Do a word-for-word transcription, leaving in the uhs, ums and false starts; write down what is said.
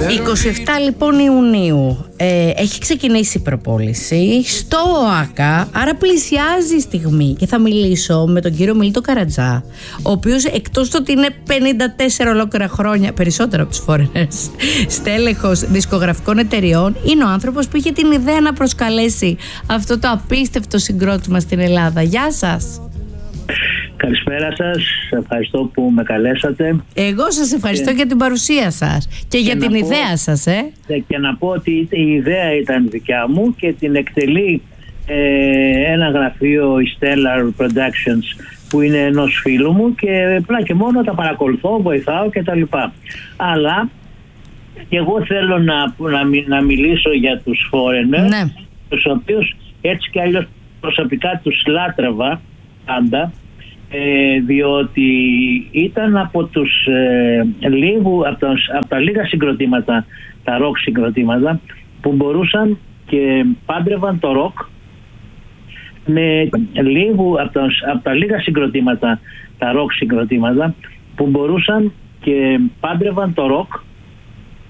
είκοσι επτά λοιπόν Ιουνίου ε, έχει ξεκινήσει η προπόληση στο ΟΑΚΑ, άρα πλησιάζει η στιγμή και θα μιλήσω με τον κύριο Μίλτο Καρατζά, ο οποίος εκτός το ότι είναι πενήντα τέσσερα ολόκληρα χρόνια, περισσότερο από τους Foreigners, στέλεχος δισκογραφικών εταιριών, είναι ο άνθρωπος που είχε την ιδέα να προσκαλέσει αυτό το απίστευτο συγκρότημα στην Ελλάδα. Γεια σας. Καλησπέρα σας, ευχαριστώ που με καλέσατε. Εγώ σας ευχαριστώ και για την παρουσία σας και, και για την πω, ιδέα σας ε. Και να πω ότι η ιδέα ήταν δικιά μου και την εκτελεί ε, ένα γραφείο, η Stellar Productions, που είναι ενός φίλου μου, και απλά και μόνο τα παρακολουθώ, βοηθάω κτλ. Αλλά και εγώ θέλω να, να, να μιλήσω για τους Foreigners, ναι, τους οποίους έτσι κι αλλιώς προσωπικά τους λάτρευα πάντα, ε, διότι ήταν από τους ε, λίγου, από, τους, από τα λίγα συγκροτήματα, τα rock συγκροτήματα, που μπορούσαν και πάντρευαν το rock με λίγου, από, τους, από τα λίγα συγκροτήματα, τα rock συγκροτήματα, που μπορούσαν και πάντρευαν το rock